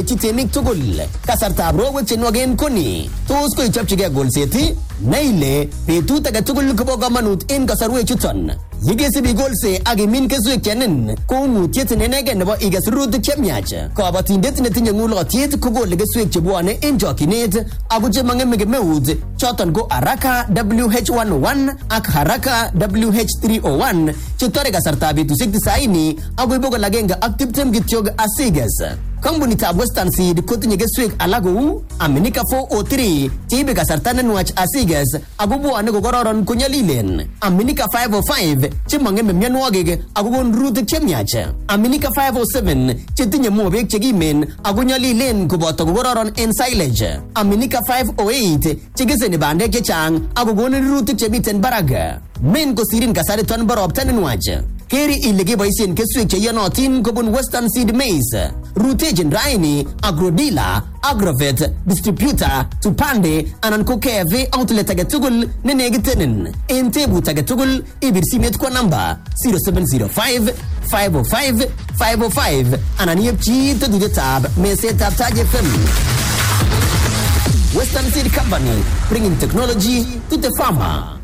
Temik tugul kasartab rowek chenwogen koni tos ko ichopchigei golseti neile betut age tugul kobo kamanut en kasarwek chuton yekesibi golse ak imin keswek chenin ko ngutiet nenegen nebo iges rurutik chemiach kabatindet netinye ng'ulotyet kokole keswek chebwone en chokyinet ako chemang'eme kemeut choton ko Haraka WH101 ak Haraka WH301 chetore kasartab betusiek 90 akoi 120 kityok asiges. Kampunitab Western Seed kotinye keswek alak kou Aminika 403 cheibe kasarta nenwach asiges ako bwone kokororon konyolilen, Aminika 505 chemang'eme mionwogik ako kon rurutik chemiach, Aminika 507 chetinye mobek chekimen ako nyolilen koboto kokororon en silage, Aminika 508 chekeseni bandek chechang ako konin rurutik chemiten barak. Men kosirin kasariton bo ropta nenwach. Keri ile keboisien keswek cheyonotin kobun Western Seed Maize. Rutechin raini Agrodila, Agrovet, Distributor, Tupande anan ko KFA outlet age tugul nenekitenin. En tebut age tugul ibir simet kwa namba 0705 505 505 anan yepchi tetutyet mesetab Taj FM. Western Seed Company, bringing technology to the farmer.